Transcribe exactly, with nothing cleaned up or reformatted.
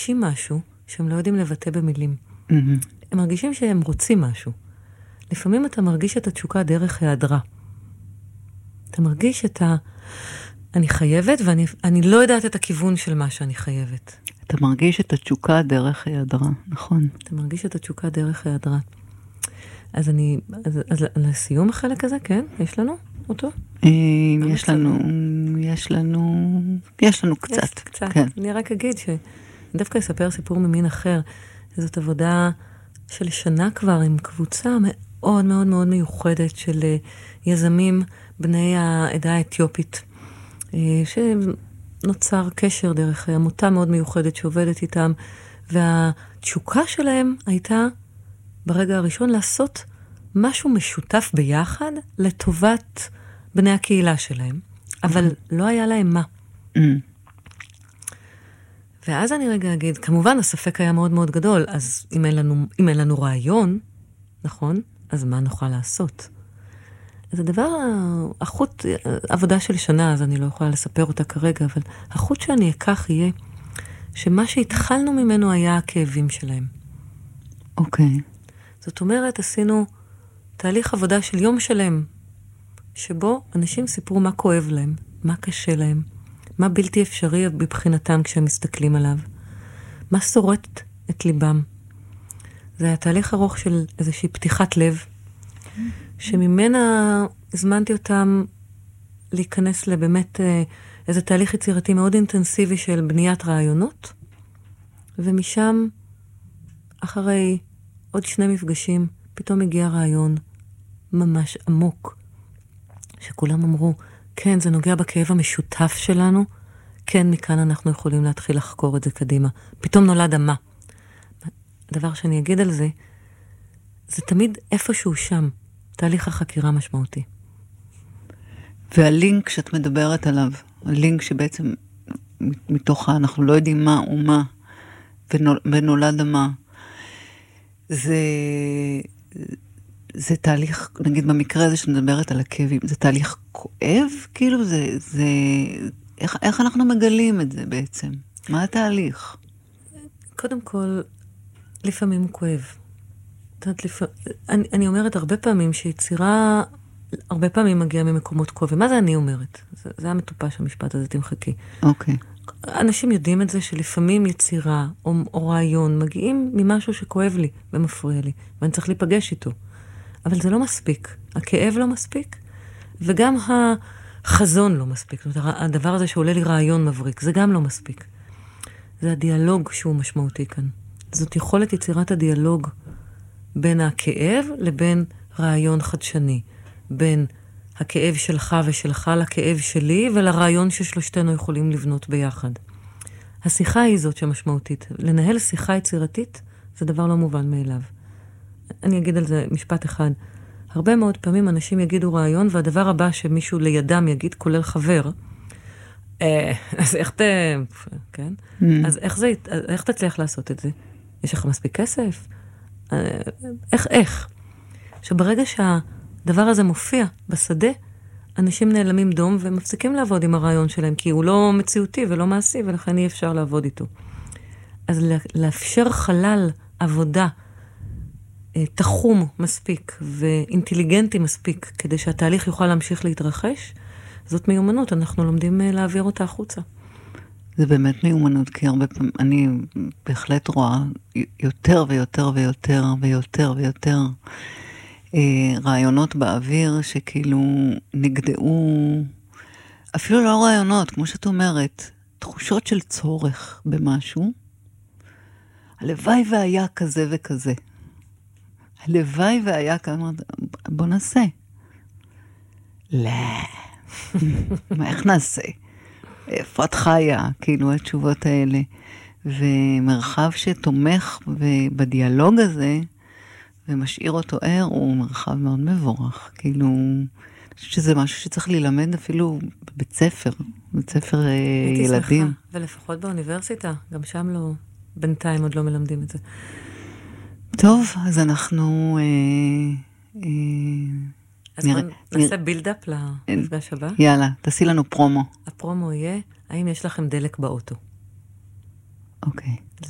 מרגישים משהו שהם לא יודעים לבטא במילים. Mm-hmm. הם מרגישים שהם רוצים משהו. לפעמים אתה מרגיש את התשוקה דרך היעדרה. אתה מרגיש את ה... אני חייבת, ואני אני לא יודעת את הכיוון של מה שאני חייבת. אתה מרגיש את התשוקה דרך היעדרה, נכון. אתה מרגיש את התשוקה דרך היעדרה. אז אני... אז, אז לסיום החלק הזה, כן? יש לנו אותו? יש לנו... יש לנו... יש לנו קצת. יש קצת. כן. אני רק אגיד ש... אני דווקא אספר סיפור ממין אחר. זאת עבודה של שנה כבר עם קבוצה מאוד מאוד מאוד מיוחדת של יזמים בני העדה האתיופית, שנוצר קשר דרך עמותה מאוד מיוחדת שעובדת איתם, והתשוקה שלהם הייתה ברגע הראשון לעשות משהו משותף ביחד לטובת בני הקהילה שלהם, אבל לא היה להם מה. ואז אני רגע אגיד, כמובן הספק היה מאוד מאוד גדול, אז אם אין לנו, אם אין לנו רעיון, נכון? אז מה נוכל לעשות? אז הדבר, החוט, עבודה של שנה, אז אני לא יכולה לספר אותה כרגע, אבל החוט שאני אקח יהיה, שמה שהתחלנו ממנו היה הכאבים שלהם. אוקיי. Okay. זאת אומרת, עשינו תהליך עבודה של יום שלם, שבו אנשים סיפרו מה כואב להם, מה קשה להם, מה בלתי אפשרי בבחינתם כשהם מסתכלים עליו, מה שורט את ליבם. זה היה תהליך ארוך של איזושהי פתיחת לב, שממנה הזמנתי אותם להיכנס לבאמת איזה תהליך יצירתי מאוד אינטנסיבי של בניית רעיונות, ומשם, אחרי עוד שני מפגשים, פתאום הגיע רעיון ממש עמוק, שכולם אמרו, כן, זה נוגע בכאב המשותף שלנו, כן, מכאן אנחנו יכולים להתחיל לחקור את זה קדימה. פתאום נולד המה. הדבר שאני אגיד על זה, זה תמיד איפשהו שם, תהליך החקירה משמעותי. והלינק שאת מדברת עליו, הלינק שבעצם מתוכה אנחנו לא יודעים מה ומה, ונולד המה, זה... זה תהליך, נגיד במקרה הזה שנדברת על הכאבים, זה תהליך כואב? כאילו זה, זה, איך, איך אנחנו מגלים את זה בעצם? מה התהליך? קודם כל, לפעמים הוא כואב. לפ... אני, אני אומרת הרבה פעמים שיצירה, הרבה פעמים מגיעה ממקומות כואבים. מה זה אני אומרת? זה, זה המטופש המשפט הזה, תמחקי. אוקיי. אנשים יודעים את זה שלפעמים יצירה או, או רעיון מגיעים ממשהו שכואב לי ומפריע לי, ואני צריך להיפגש איתו. אבל זה לא מספיק. הכאב לא מספיק, וגם החזון לא מספיק. זאת אומרת, הדבר הזה שעולה לי רעיון מבריק, זה גם לא מספיק. זה הדיאלוג שהוא משמעותי כאן. זאת יכולת יצירת הדיאלוג בין הכאב לבין רעיון חדשני. בין הכאב שלך ושלך לכאב שלי, ולרעיון ששלושתנו יכולים לבנות ביחד. השיחה היא זאת שמשמעותית. לנהל שיחה יצירתית זה דבר לא מובן מאליו. אני אגיד על זה משפט אחד. הרבה מאוד פעמים אנשים יגידו רעיון, והדבר הבא שמישהו לידם יגיד, כולל חבר, אה, אז איך ת... כן? Mm. אז איך זה, איך תצליח לעשות את זה? יש לך מספיק כסף? אה, איך, איך? שברגע שהדבר הזה מופיע בשדה, אנשים נעלמים דום ומפסיקים לעבוד עם הרעיון שלהם, כי הוא לא מציאותי ולא מעשי, ולכן אי אפשר לעבוד איתו. אז לאפשר חלל עבודה, תחום מספיק ואינטליגנטי מספיק, כדי שהתהליך יוכל להמשיך להתרחש, זאת מיומנות, אנחנו לומדים להעביר אותה החוצה. זה באמת מיומנות, כי הרבה פעמים, אני בהחלט רואה יותר ויותר ויותר ויותר ויותר אה, רעיונות באוויר, שכאילו נגדעו, אפילו לא רעיונות, כמו שאת אומרת, תחושות של צורך במשהו, הלוואי והיה כזה וכזה. הלוואי והיה כמה, בוא נעשה. לא. מה, איך נעשה? איפה את חיה? כאילו, התשובות האלה. ומרחב שתומך בדיאלוג הזה, ומשאיר אותו ער, הוא מרחב מאוד מבורך. כאילו, אני חושבת שזה משהו שצריך ללמד אפילו בבית ספר, בבית ספר ילדים. הייתי שמחה, ולפחות באוניברסיטה, גם שם לא, בינתיים עוד לא מלמדים את זה. טוב, אז אנחנו... אה, אה, אז נראה, נעשה בילדאפ למפגש הבא. יאללה, תעשי לנו פרומו. הפרומו יהיה, האם יש לכם דלק באוטו? אוקיי.